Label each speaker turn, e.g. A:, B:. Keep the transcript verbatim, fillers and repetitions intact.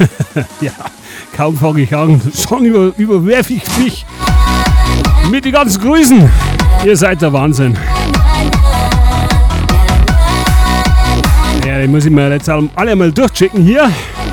A: Ja, kaum fange ich an, schon über, überwerfe ich mich mit den ganzen Grüßen. Ihr seid der Wahnsinn. Ja, die muss ich mir jetzt alle mal durchchecken hier.